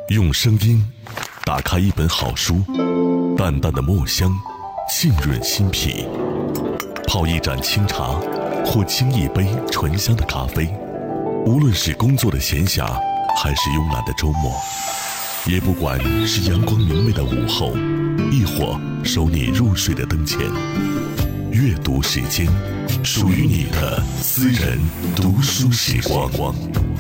用声音打开一本好书，淡淡的墨香浸润心脾，泡一盏清茶或沏一杯醇香的咖啡。无论是工作的闲暇还是慵懒的周末，也不管是阳光明媚的午后，亦或守你入睡的灯前，阅读时间，属于你的私人读书时光。